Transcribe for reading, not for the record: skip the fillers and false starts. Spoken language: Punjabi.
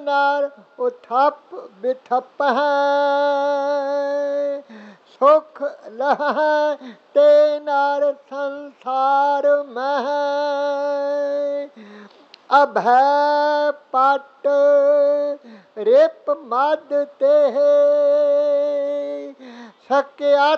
नार उठप बिठप है, सुख लह ते नार संसार मह, अभय पट रिप मद ते, सकिया